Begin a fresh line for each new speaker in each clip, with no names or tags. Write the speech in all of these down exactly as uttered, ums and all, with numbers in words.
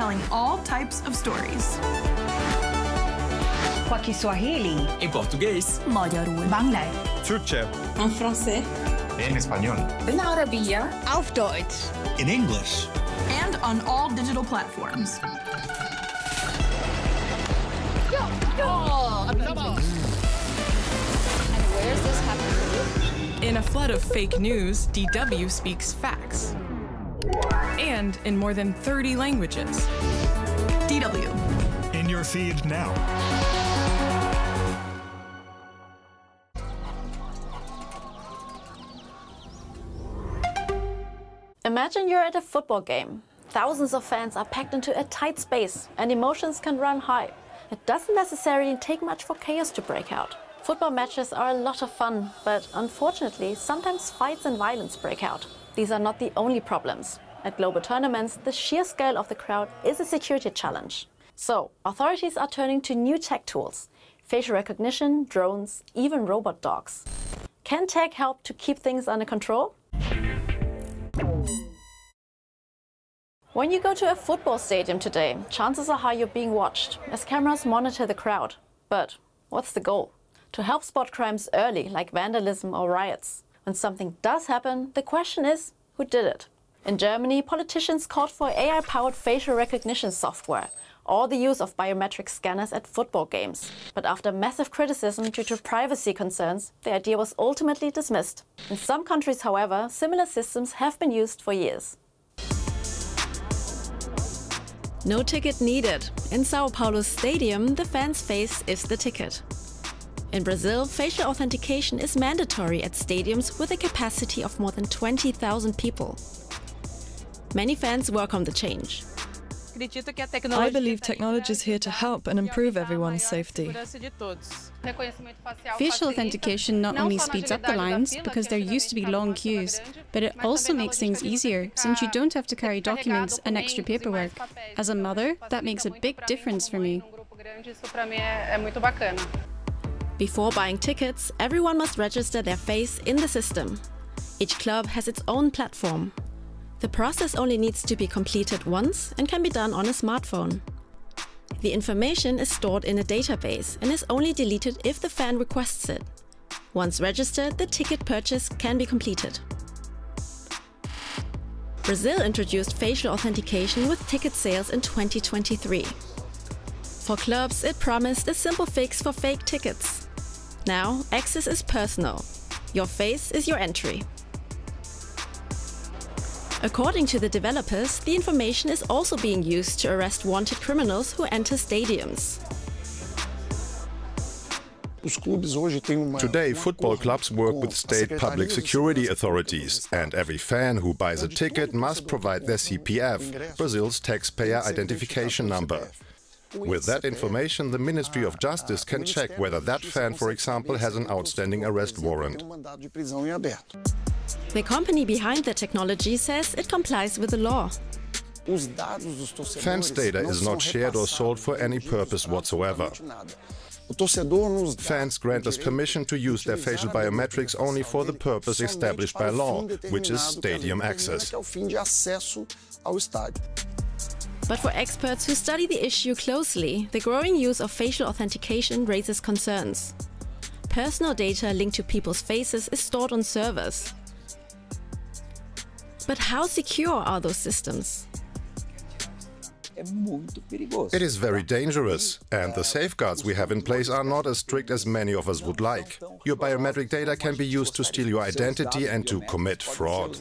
telling all types of stories.
Kwa Kiswahili.
Em português.
Magyarul.
Bangla.
Türkçe.
En français.
En español.
بالعربية.
Auf Deutsch.
In English.
And on all digital platforms.
In a flood of fake news, D W speaks facts. And in more than thirty languages.
D W.
In your feed now.
Imagine you're at a football game. Thousands of fans are packed into a tight space and emotions can run high. It doesn't necessarily take much for chaos to break out. Football matches are a lot of fun, but unfortunately, sometimes fights and violence break out. These are not the only problems. At global tournaments, the sheer scale of the crowd is a security challenge. So, authorities are turning to new tech tools. Facial recognition, drones, even robot dogs. Can tech help to keep things under control? When you go to a football stadium today, chances are high you're being watched, as cameras monitor the crowd. But what's the goal? To help spot crimes early, like vandalism or riots. When something does happen, the question is, who did it? In Germany, politicians called for A I-powered facial recognition software, or the use of biometric scanners at football games. But after massive criticism due to privacy concerns, the idea was ultimately dismissed. In some countries, however, similar systems have been used for years. No ticket needed. In Sao Paulo's stadium, the fan's face is the ticket. In Brazil, facial authentication is mandatory at stadiums with a capacity of more than twenty thousand people. Many fans welcome the change.
I believe technology is here to help and improve everyone's safety.
Facial authentication not only speeds up the lines, because there used to be long queues, but it also makes things easier, since you don't have to carry documents and extra paperwork. As a mother, that makes a big difference for me.
Before buying tickets, everyone must register their face in the system. Each club has its own platform. The process only needs to be completed once and can be done on a smartphone. The information is stored in a database and is only deleted if the fan requests it. Once registered, the ticket purchase can be completed. Brazil introduced facial authentication with ticket sales in twenty twenty-three. For clubs, it promised a simple fix for fake tickets. Now, access is personal. Your face is your entry. According to the developers, the information is also being used to arrest wanted criminals who enter stadiums.
Today, football clubs work with state public security authorities, and every fan who buys a ticket must provide their C P F, Brazil's taxpayer identification number. With that information, the Ministry of Justice can check whether that fan, for example, has an outstanding arrest warrant.
The company behind the technology says it complies with the law.
Fans' data is not shared or sold for any purpose whatsoever. Fans grant us permission to use their facial biometrics only for the purpose established by law, which is stadium access.
But for experts who study the issue closely, the growing use of facial authentication raises concerns. Personal data linked to people's faces is stored on servers. But how secure are those systems?
It is very dangerous, and the safeguards we have in place are not as strict as many of us would like. Your biometric data can be used to steal your identity and to commit fraud.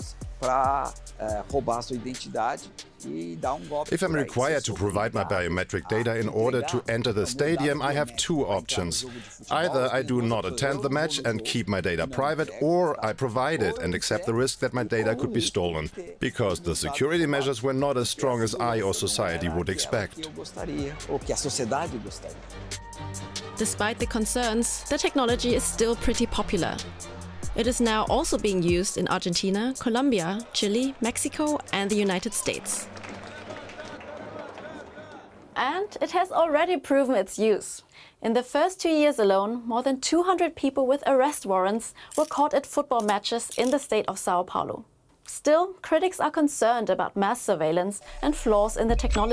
If I'm required to provide my biometric data in order to enter the stadium, I have two options. Either I do not attend the match and keep my data private, or I provide it and accept the risk that my data could be stolen, because the security measures were not as strong as I or society would expect.
Despite the concerns, the technology is still pretty popular. It is now also being used in Argentina, Colombia, Chile, Mexico, and the United States. And it has already proven its use. In the first two years alone, more than two hundred people with arrest warrants were caught at football matches in the state of Sao Paulo. Still, critics are concerned about mass surveillance and flaws in the technology.